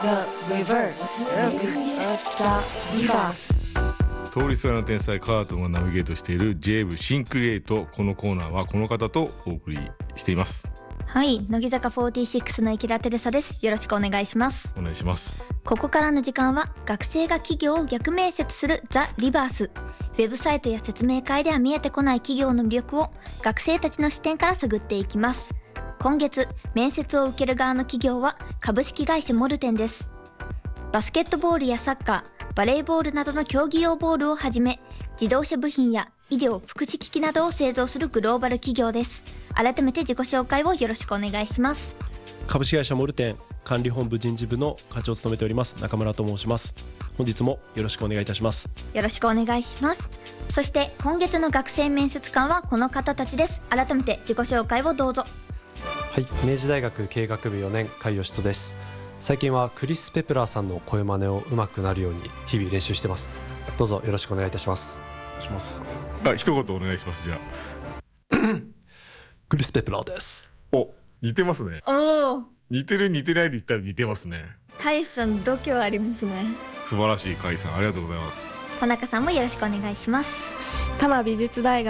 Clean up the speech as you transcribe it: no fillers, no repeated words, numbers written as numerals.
The reverse of the reverse。 通りすがりの天才カートンがナビゲートしている J 部シンクリエイト。このコーナーはこの方とお送りしています。 はい、乃木坂46の池田テレサです。よろしくお願いします。 お願いします。 ここからの時間は学生が企業を逆面接するザ・リバース。ウェブサイトや説明会では見えてこない企業の魅力を学生たちの視点から探っていきます。今月面接を受ける側の企業は株式会社モルテンです。バスケットボールやサッカー、バレーボールなどの競技用ボールをはじめ、自動車部品や医療・福祉機器などを製造するグローバル企業です。改めて自己紹介をよろしくお願いします。 株式会社モルテン管理本部人事部の課長を務めております中村と申します。本日もよろしくお願いいたします。 よろしくお願いします。そして今月の学生面接官はこの方たちです。改めて自己紹介をどうぞ。 はい、明治大学経営学部4年甲斐義人です。最近はクリス・ペプラーさんの声真似を上手くなるように日々練習してます。どうぞよろしくお願いいたします。 お願いします。 一言お願いします。じゃあクリス・ペプラーです。 お、似てますね。 おお、 似てる似てないで言ったら似てますね。 カイさん度胸ありますね。 素晴らしい。甲斐さんありがとうございます。 田中さんもよろしくお願いします。 多摩美術大学